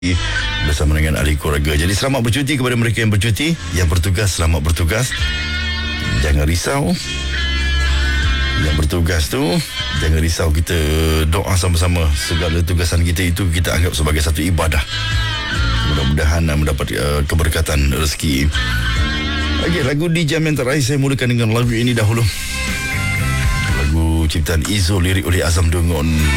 bersama dengan ahli keluarga. Jadi selamat bercuti kepada mereka yang bercuti. Yang bertugas, selamat bertugas. Jangan risau. Yang bertugas tu, jangan risau. Kita doa sama-sama. Segala tugasan kita itu kita anggap sebagai satu ibadah. Mudah-mudahan mendapat keberkatan rezeki. Okey, lagu di jam yang terakhir saya mulakan dengan lagu ini dahulu. Lagu ciptaan Izo, lirik oleh Azam Dungun.